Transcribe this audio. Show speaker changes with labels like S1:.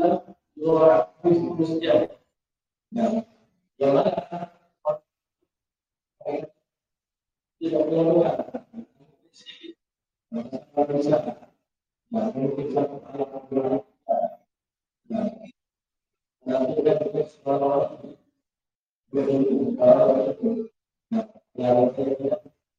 S1: dua Kristian. Nah, yang mana tidak punya Tuhan. Nah, bisa. Nah, kita akan nanti kita sekolah yang